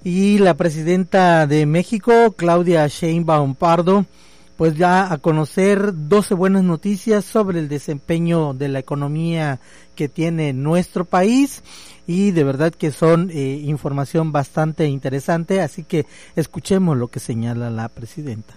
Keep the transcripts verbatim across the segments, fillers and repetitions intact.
Y la presidenta de México, Claudia Sheinbaum Pardo, pues ya a conocer doce buenas noticias sobre el desempeño de la economía que tiene nuestro país, y de verdad que son eh, información bastante interesante, así que escuchemos lo que señala la presidenta.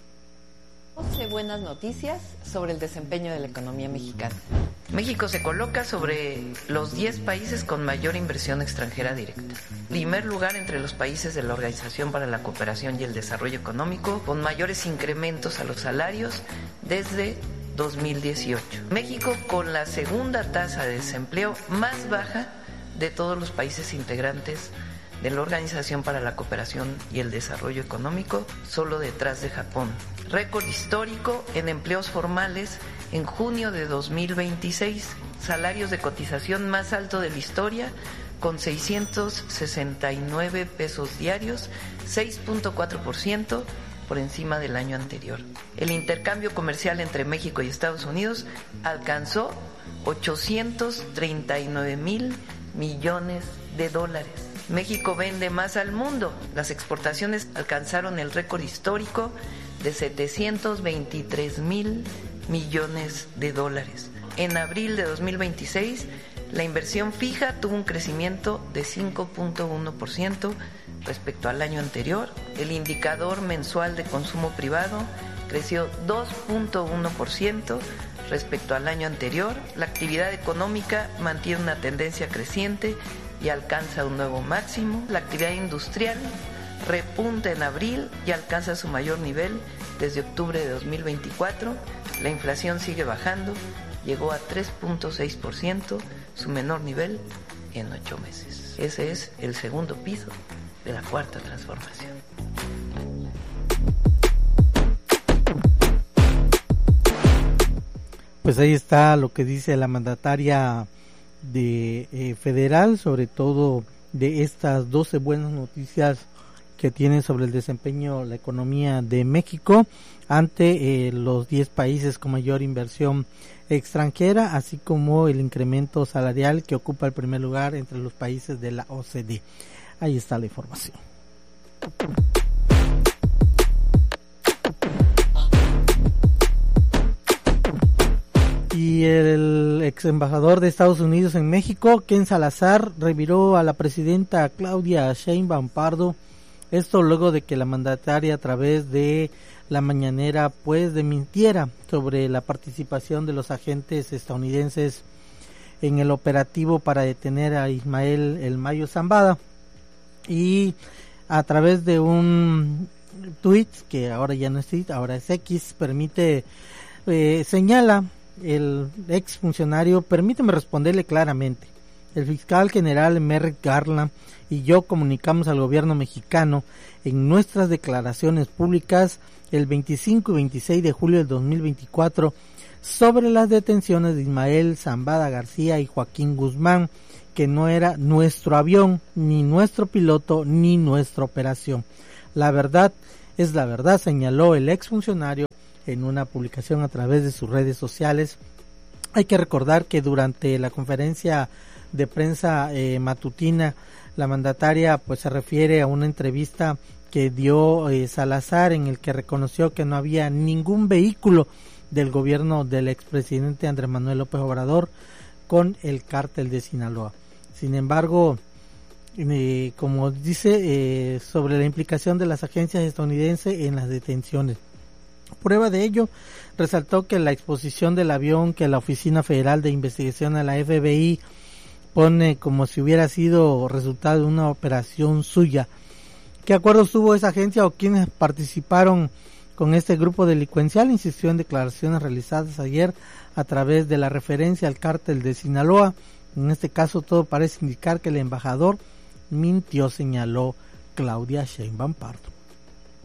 doce buenas noticias sobre el desempeño de la economía mexicana. México se coloca sobre los diez países con mayor inversión extranjera directa. Primer lugar entre los países de la Organización para la Cooperación y el Desarrollo Económico, con mayores incrementos a los salarios desde dos mil dieciocho. México con la segunda tasa de desempleo más baja de todos los países integrantes de la Organización para la Cooperación y el Desarrollo Económico, solo detrás de Japón. Récord histórico en empleos formales en junio de dos mil veintiséis, salarios de cotización más alto de la historia, con seiscientos sesenta y nueve pesos diarios, seis punto cuatro por ciento por encima del año anterior. El intercambio comercial entre México y Estados Unidos alcanzó ochocientos treinta y nueve mil millones de dólares. México vende más al mundo. Las exportaciones alcanzaron el récord histórico de setecientos veintitrés mil millones de dólares. En abril de dos mil veintiséis, la inversión fija tuvo un crecimiento de cinco punto uno por ciento respecto al año anterior. El indicador mensual de consumo privado creció dos punto uno por ciento respecto al año anterior. La actividad económica mantiene una tendencia creciente y alcanza un nuevo máximo. La actividad industrial repunta en abril y alcanza su mayor nivel desde octubre de dos mil veinticuatro. La inflación sigue bajando, llegó a tres punto seis por ciento, su menor nivel en ocho meses. Ese es el segundo piso de la cuarta transformación. Pues ahí está lo que dice la mandataria de eh, federal, sobre todo de estas doce buenas noticias que tiene sobre el desempeño la economía de México ante eh, los diez países con mayor inversión extranjera, así como el incremento salarial que ocupa el primer lugar entre los países de la O C D. Ahí está la información. Y el ex embajador de Estados Unidos en México, Ken Salazar, reviró a la presidenta Claudia Sheinbaum Pardo, esto luego de que la mandataria a través de la mañanera pues desmintiera sobre la participación de los agentes estadounidenses en el operativo para detener a Ismael El Mayo Zambada, y a través de un tweet que ahora ya no es tweet, ahora es X, permite eh, señala el ex funcionario: permíteme responderle claramente. El fiscal general Merrick Garland y yo comunicamos al gobierno mexicano en nuestras declaraciones públicas el veinticinco y veintiséis de julio del dos mil veinticuatro sobre las detenciones de Ismael Zambada García y Joaquín Guzmán, que no era nuestro avión, ni nuestro piloto, ni nuestra operación. La verdad es la verdad, señaló el exfuncionario en una publicación a través de sus redes sociales. Hay que recordar que durante la conferencia de prensa eh, matutina, la mandataria pues se refiere a una entrevista que dio eh, Salazar, en el que reconoció que no había ningún vehículo del gobierno del expresidente Andrés Manuel López Obrador con el cártel de Sinaloa. Sin embargo, eh, como dice, eh, sobre la implicación de las agencias estadounidenses en las detenciones. Prueba de ello, resaltó que la exposición del avión que la Oficina Federal de Investigación a la F B I pone como si hubiera sido resultado de una operación suya. ¿Qué acuerdos tuvo esa agencia o quiénes participaron con este grupo delincuencial? Insistió en declaraciones realizadas ayer a través de la referencia al cártel de Sinaloa. En este caso todo parece indicar que el embajador mintió, señaló Claudia Sheinbaum Pardo.